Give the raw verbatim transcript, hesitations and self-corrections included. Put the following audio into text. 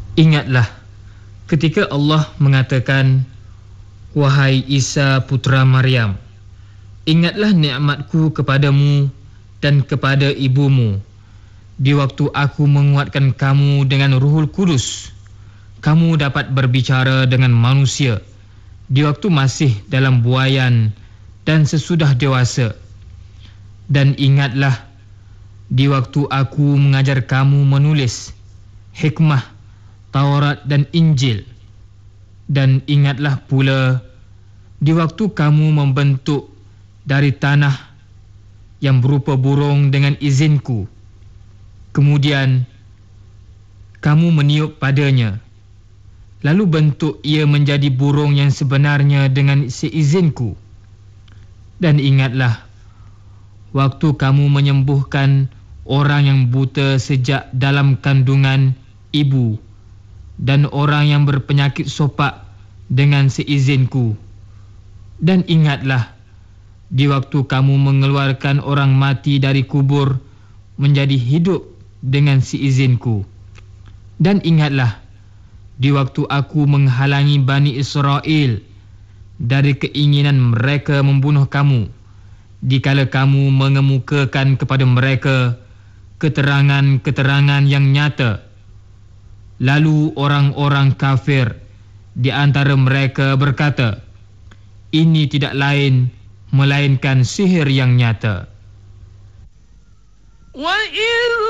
Ingatlah ketika Allah mengatakan, "Wahai Isa putera Maryam, ingatlah nikmatku kepadamu dan kepada ibumu di waktu aku menguatkan kamu dengan Ruhul Kudus. Kamu dapat berbicara dengan manusia di waktu masih dalam buaian dan sesudah dewasa. Dan ingatlah di waktu aku mengajar kamu menulis hikmah, Taurat dan Injil. Dan ingatlah pula di waktu kamu membentuk dari tanah yang berupa burung dengan izinku. Kemudian kamu meniup padanya, lalu bentuk ia menjadi burung yang sebenarnya dengan seizinku. Dan ingatlah waktu kamu menyembuhkan orang yang buta sejak dalam kandungan ibu dan orang yang berpenyakit sopak dengan seizinku. Dan ingatlah di waktu kamu mengeluarkan orang mati dari kubur menjadi hidup dengan seizinku. Dan ingatlah di waktu aku menghalangi Bani Israel dari keinginan mereka membunuh kamu, dikala kamu mengemukakan kepada mereka keterangan-keterangan yang nyata. Lalu orang-orang kafir di antara mereka berkata, ini tidak lain melainkan sihir yang nyata.